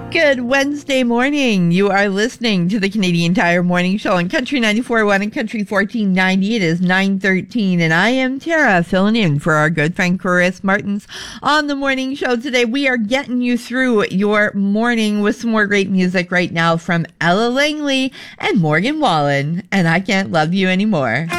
Good Wednesday morning. You are listening to the Canadian Tire Morning Show on Country 94.1 and Country 1490. It is 9:13, and I am Tara, filling in for our good friend Chris Martins on the morning show today. We are getting you through your morning with some more great music right now from Ella Langley and Morgan Wallen, and I Can't Love You Anymore.